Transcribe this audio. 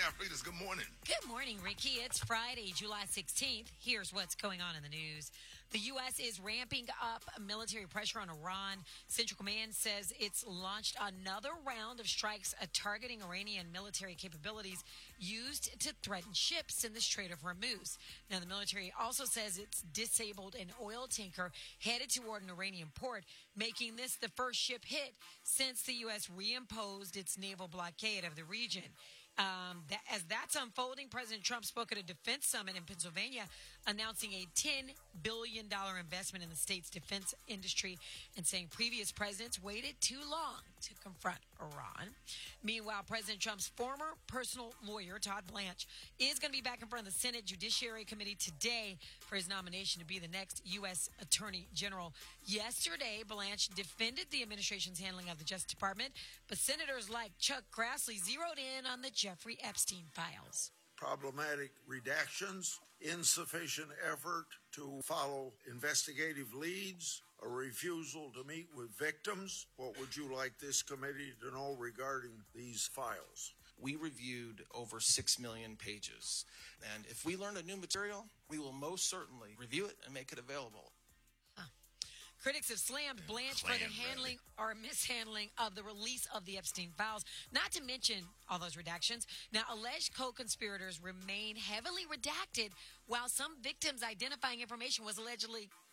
Fridas, good morning. Good morning, Ricky. It's Friday, July 16th. Here's what's going on in the news. The U.S. is ramping up military pressure on Iran. Central Command says it's launched another round of strikes targeting Iranian military capabilities used to threaten ships in the Strait of Hormuz. Now, the military also says it's disabled an oil tanker headed toward an Iranian port, making this the first ship hit since the U.S. reimposed its naval blockade of the region. As that's unfolding, President Trump spoke at a defense summit in Pennsylvania, announcing a $10 billion investment in the state's defense industry and saying previous presidents waited too long to confront Iran. Meanwhile, President Trump's former personal lawyer, Todd Blanche, is going to be back in front of the Senate Judiciary Committee today for his nomination to be the next U.S. Attorney General. Yesterday, Blanche defended the administration's handling of the Justice Department, but senators like Chuck Grassley zeroed in on the Jeffrey Epstein files. Problematic redactions, insufficient effort to follow investigative leads, a refusal to meet with victims. What would you like this committee to know regarding these files? We reviewed over 6 million pages, and if we learn a new material, we will most certainly review it and make it available. Critics have slammed Blanche for the handling or mishandling of the release of the Epstein files, not to mention all those redactions. Now, alleged co-conspirators remain heavily redacted, while some victims' identifying information was allegedly